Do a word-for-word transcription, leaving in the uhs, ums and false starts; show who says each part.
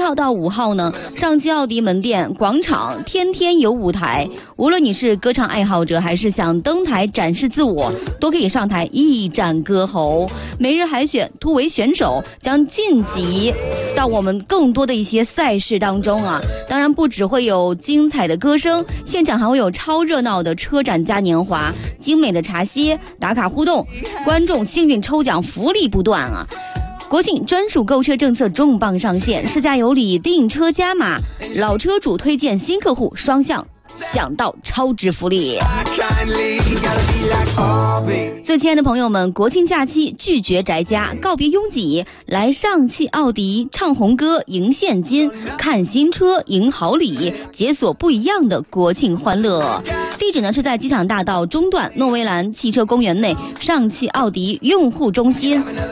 Speaker 1: 号到五号呢，上汽奥迪门店广场天天有舞台，无论你是歌唱爱好者还是想登台展示自我，都可以上台一展歌喉。每日海选突围选手将晋级到我们更多的一些赛事当中啊，当然不只会有精彩的歌声，现场还会有超热闹的车展嘉年华、精美的茶歇、打卡互动，观众幸运抽奖福利不断啊！国庆专属购车政策重磅上线，试驾有礼、订车加码，老车主推荐新客户双向享到超值福利。最亲爱的朋友们，国庆假期拒绝宅家，告别拥挤，来上汽奥迪唱红歌赢现金，看新车赢好礼，解锁不一样的国庆欢乐。地址呢是在机场大道中段诺维兰汽车公园内上汽奥迪用户中心。